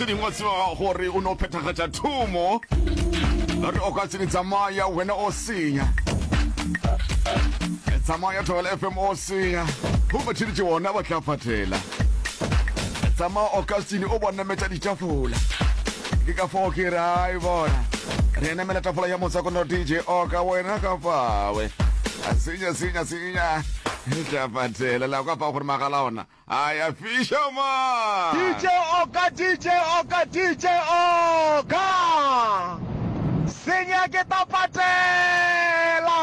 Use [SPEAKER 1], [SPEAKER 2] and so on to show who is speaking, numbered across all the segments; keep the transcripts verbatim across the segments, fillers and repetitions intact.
[SPEAKER 1] dingwe tseba gore o no phethagata thumo re o ka tsene tsamaya wena o senya tsamaya thola F M o senya ho bathitse wona ba tla fathela tsamaya o ka tsene o bona metsa ditafula ke ka fo ke rai bona re na mela tafula ya motsako no D J o ka wena ka fawe asinya sinya sinya tla fathela la ka fa gore magala ona aya fisherman
[SPEAKER 2] D J Oka D J Oka D J Oka Senya ke ta patela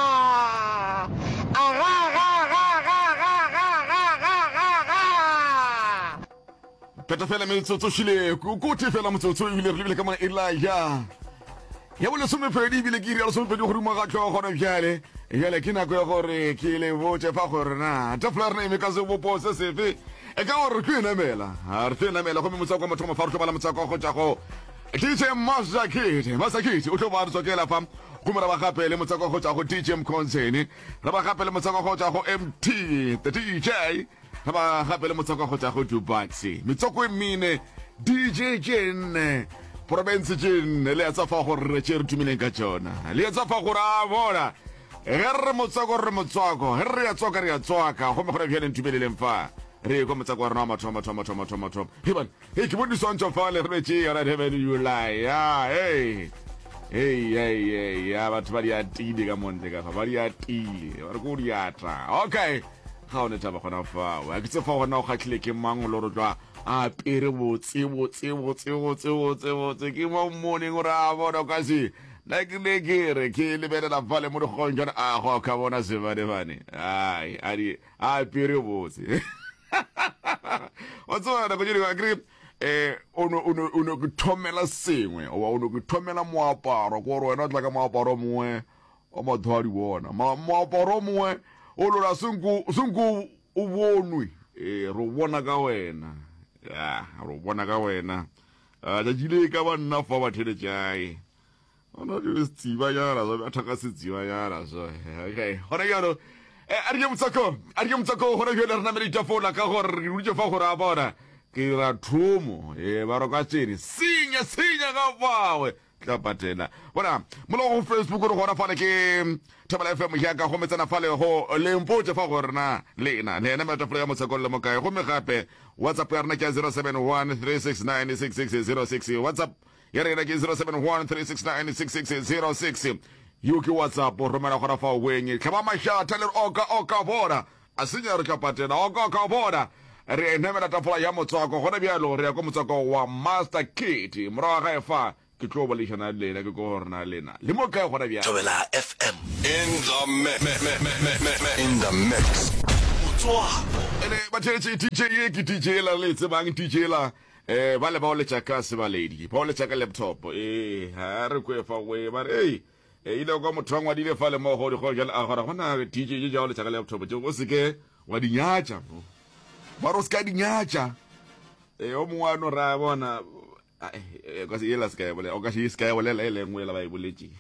[SPEAKER 2] aga aga aga aga aga aga aga
[SPEAKER 1] peta fela metsotso shile ku ku te fela metsotso ile re le ka mona Elijah ya bole some pedi bile ke re some pedi gore mo ga tlo gona bjale yale ke nako ya gore ke le botse fa gore na ta flare ne me ka se bo pose sefe e ka gore ke na mela ha re tena mela go me motsako motho mo fa re tlo bala motsako go tsa go D J Masakiti Masakiti o tlo ba re tsokela fa go mara ba gapele motsako go tsa go D J Mkhonseni ra ba gapele motsako go tsa go M T the D J ra ba gapele motsako go tsa go Dubatsi metsoko e mine D J Jen province Jen le ya tsa fa go re tshere tumileng ka tsona le ya tsa fa go ra bona re motsako re motsako re ya tsoka re ya tsoka go me go re bjele ntumeleleng fa re go motsako rena mathoma thoma thoma thoma thoma hiban hey ke bodi sontsho fa le re tshia ra heaven you lie ya hey hey hey hey ya batho ba dia tidi ka montle ka fa ba dia tile ba re go diatra okay ga o ne taba gona fa wa ke tse fa gona o gatlile ke mang lo ro twa a pere botse botse botse botse botse botse ke mo morning ra bona ka si like le gere ke le bere la vale mo go njana a go ka bona se bane bane ai ari a pere botse what's on go diri agree eh ono ono ono go thomela sengwe o ono go thomela moaparo go rona tla ka moaparo mwe o modwari bona ma moaparo mwe o lo la sungu sungu o bonwe eh ro bona ka wena ya ro bona ka wena a ja jile ka bana fa ba thele jai ona di tsiba yara zo athaka se tsiba yara so okay hona yaro eh ari mtsako ari mtsako hona yela rena me ditafola ka gore re rutse fa gore a bona ke ra thumo eh ba ro ka tsene sinya sinya ka bawe tla patela bona mola go Facebook go gona fa ke Thobela F M ya ka go metsana fa le go lempote fa gore na lena ne na metafolo ya motsako le mo kae go me gape WhatsApp ya rena ke zero seven one three six nine six six zero six WhatsApp ya rena ke zero seven one three six nine six six zero six you ke WhatsApp romela gona fa wenye tlhaba mashata le oka oka bona asinya re ka patela oka oka bona re ne mena tafola ya motsako gona bjalo re ya go motsako wa Master Kit mora ga efa ke tlo ba le shana lena ke go rena lena le mo kae gona bjalo
[SPEAKER 3] Thobela F M in the mix in the mix motswa
[SPEAKER 1] ene ba tshetse D J ye ke D J la le tsebang D J la eh ba le ba le tsaka se ba lady ba le tsaka laptop eh ha re go fa we ba re eh ile go motho ngwa dile fa le mo go di go jala a gora gona D J ye ja le tsaka laptop je go se ke wa di nyacha ba ro ska di nyacha eh o mwana ra bona eh ka se yela ska bole o ka se ska bole le le ngwe la ba iboletse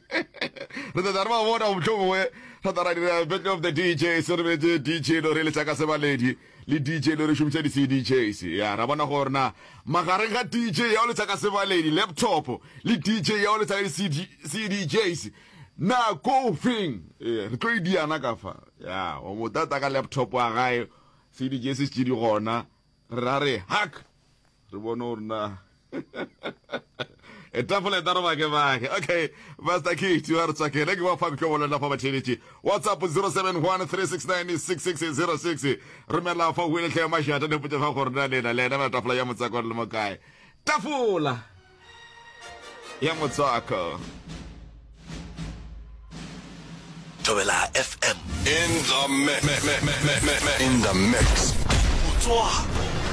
[SPEAKER 1] re da darba bona o tlo we ra da ra bit of the D J serve the D J lo re le tsaka se ba lady le D J lo re shumisa di C D Js ya ra bona gore na magare ga D J ya o le tsaka se ba lady laptop le D J ya o le tsaka di C D Js na go thing eh re tlo idiana ka fa ya o mo data ka laptop wa gae C D Js se di gona ra re hack re bona gore na etafole daroma ke bake okay Master Kit you are tsake re ke wa fa ke bona la fa batheletse WhatsApp zero seven one three six nine six six zero six romela fa go ile tlhe mashata ne putse fa gore na lena lena ba tafola ya motsako le mo kae tafola ya motsako
[SPEAKER 3] Thobela F M in the mix in the mix motswa